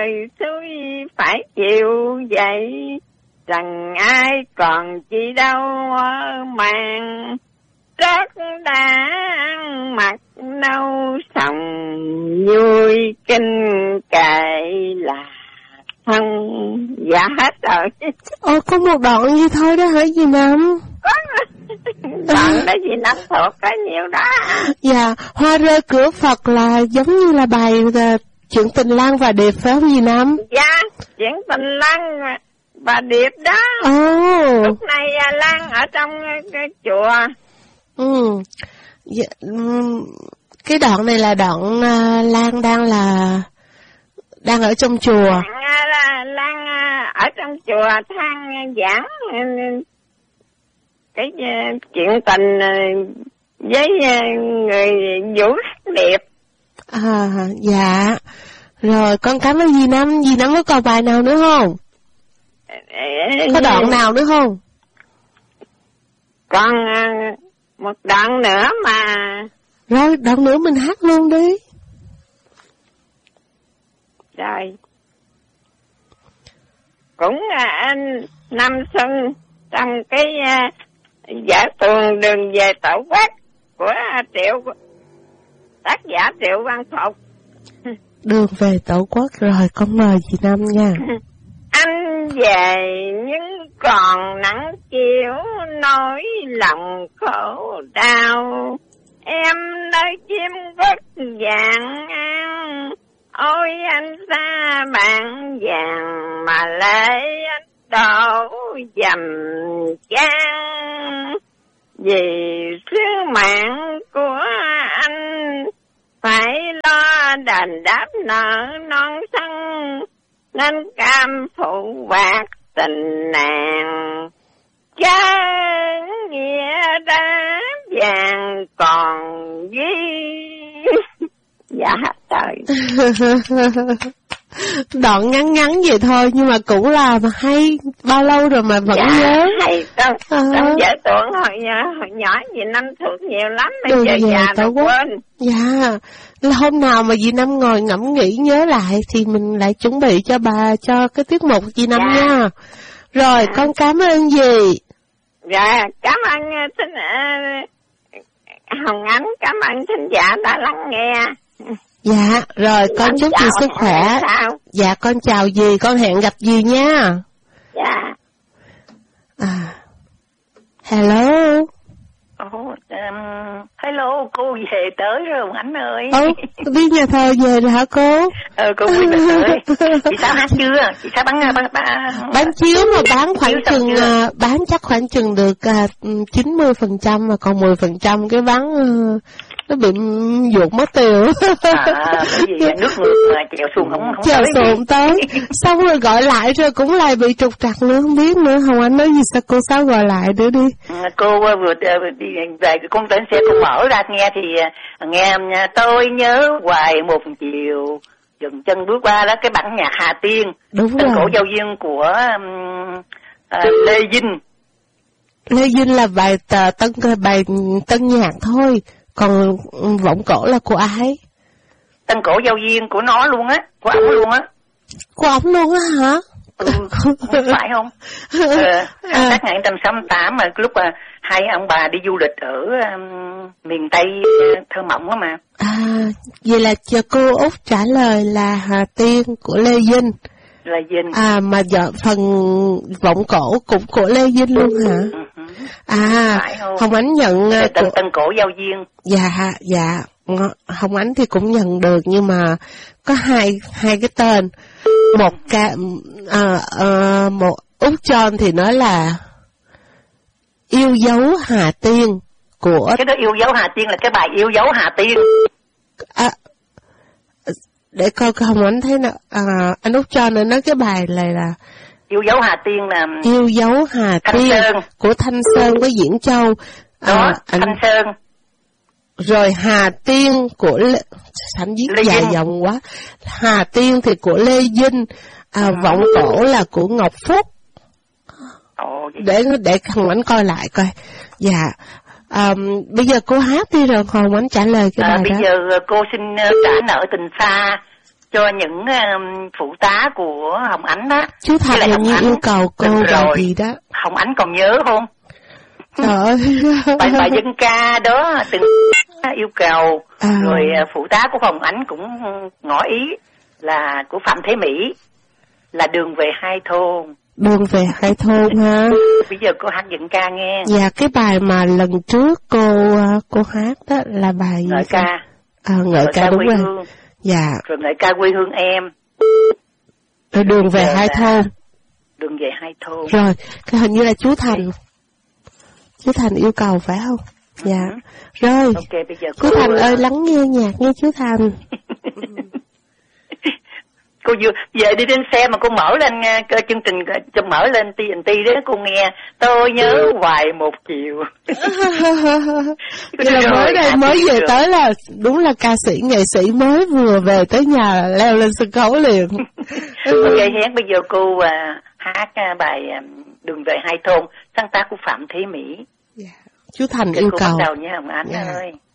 đời suối phải chịu vậy, rằng ai còn chi đâu màng, rất đáng mặt nâu sòng, vui kinh kệ là thân. Dạ hết rồi. Có một đoạn như thôi đó hả dì Năm? Có đoạn đó dì Năm thuộc có nhiều đó. Dạ, Hoa rơi cửa Phật là giống như là bài chuyện tình Lan và Điệp phải không dì Năm? Dạ, chuyện tình Lan và Điệp đó. Lúc này Lan ở trong cái chùa. Dạ, cái đoạn này là đoạn Lan đang ở trong chùa. Lan ở trong chùa than giảng cái chuyện tình với người Vũ Điệp. Dạ. Rồi con cảm ơn dì Năm. Dì Năm có còn bài nào nữa không? Có đoạn nào nữa không? Còn một đoạn nữa mà. Rồi đoạn nữa mình hát luôn đi. Rồi. Cũng anh Năm Xuân trong cái giả tuồng đường về tổ quốc của tác giả Triệu Văn Phục. Đường về tổ quốc. Rồi con mời chị Năm nha. Anh về nhưng còn nắng chiều, nỗi lòng khổ đau, em nơi chim rất vàng ăn, ôi anh xa bạn vàng mà lệ anh đổ dầm chan. Vì sứ mạng của anh phải lo đền đáp nợ non sân, nên cam phụ bạc tình nàng, trái nghĩa đá vàng còn ghi. Dạ trời. Đoạn ngắn ngắn vậy thôi nhưng mà cũng là hay, bao lâu rồi mà vẫn nhớ. Hay trong giải tuồng hồi nhỏ dì Năm thuộc nhiều lắm, bây giờ già rồi quên. Dạ, hôm nào mà dì Năm ngồi ngẫm nghĩ nhớ lại thì mình lại chuẩn bị cho bà cho cái tiết mục dì Năm nha. Rồi con cảm ơn dì. Dạ, cảm ơn Hồng Ánh, cảm ơn thính giả đã lắng nghe. Dạ, rồi con chúc dì sức khỏe. Dạ, con chào dì, con hẹn gặp dì nha. Dạ. Hello. Hello, cô về tới rồi Hồng Ánh ơi. Đi nhà thờ về rồi hả cô? Cô về tới. Chị sao hát chưa? Chị sao bán chiếu mà bán khoảng chừng bán chắc khoảng chừng được 90% mà còn 10% cái bán nó bị ruột mất tiêu. Cái gì nước ngược mà chèo xuồng không chèo xuồng tới. Xong rồi gọi lại rồi cũng lại bị trục trặc nữa, không biết nữa. Hồng Anh nói gì sao cô Sáu gọi lại nữa đi. Cô vừa đi về con tên xe cô mở ra nghe thì nghe tôi nhớ hoài một chiều dừng chân bước qua đó cái bản nhạc Hà Tiên. Đúng Tân rồi. cổ giao duyên của Lê Vinh. Lê Vinh là bài tân nhạc thôi. Còn vọng cổ là của ai? Tân cổ giao duyên của nó luôn á, của ổng luôn á. Của ổng luôn á hả? Không phải không? Năm 1968 mà lúc mà hai ông bà đi du lịch ở miền Tây thơ mộng á mà. Vậy là chờ cô Út trả lời là Hà Tiên của Lê Vinh. Lê Vinh. Mà phần vọng cổ cũng của Lê Vinh luôn hả? Hồng Ánh nhận Tân cổ giao duyên. Dạ, Hồng Ánh thì cũng nhận được nhưng mà có hai cái tên. Một một Út John thì nói là Yêu dấu Hà Tiên của. Cái đó Yêu dấu Hà Tiên là cái bài Yêu dấu Hà Tiên. Để coi Hồng Ánh thấy nào. Anh Út John nói cái bài này là Yêu dấu Hà Tiên là Yêu dấu Hà Tiên Sơn. Của Thanh Sơn với Diễn Châu. Đó, Thanh Sơn. Rồi Hà Tiên của Sảnh viết dài dòng quá. Hà Tiên thì của Lê Vinh. Vọng cổ là của Ngọc Phúc. Để Hồng Ánh coi lại coi. Dạ. Bây giờ cô hát đi rồi Hồng Ánh trả lời cái bài bây đó. Bây giờ cô xin trả nợ tình xa cho những phụ tá của Hồng Ánh đó. Chú Thành hình như yêu cầu cô bài gì đó. Hồng Ánh còn nhớ không? Trời ơi. Bài dân ca đó từng yêu cầu. Rồi phụ tá của Hồng Ánh cũng ngỏ ý là của Phạm Thế Mỹ là Đường về hai thôn. Đường về hai thôn ha. Bây giờ cô hát dân ca nghe. Dạ, cái bài mà lần trước cô hát đó là bài ngợi ca. Ngợi ca đúng rồi. Hương. Dạ. Rồi ngợi ca quê hương em. Rồi Đường về hai thôn. Đường về hai thôn. Rồi, cái hình như là chú Thành. Chú Thành yêu cầu phải không? Dạ. Rồi. Ok, bây giờ chú Thành ơi, lắng nghe nhạc nghe chú Thành. Cô về đi trên xe mà cô mở lên chương trình, cho mở lên TNT đó cô nghe Tôi nhớ hoài một chiều. Vậy là mới đây mới về tới là đúng là ca sĩ nghệ sĩ mới vừa về tới nhà leo lên sân khấu liền. Ok, hén bây giờ cô hát bài Đường về hai thôn sáng tác của Phạm Thế Mỹ. Chú Thành yêu cầu. Cô bắt đầu nha Hồng Ánh ơi.